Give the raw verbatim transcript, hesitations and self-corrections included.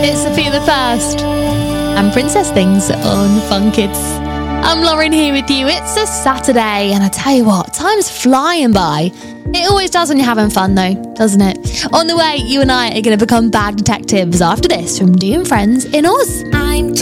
It's Sophia the First and Princess Things on Fun Kids. I'm Lauren here with you. It's a Saturday, and I tell you what, time's flying by. It always does when you're having fun, though, doesn't it? On the way, you and I are going to become bad detectives after this from Dee and Friends in Oz. I'm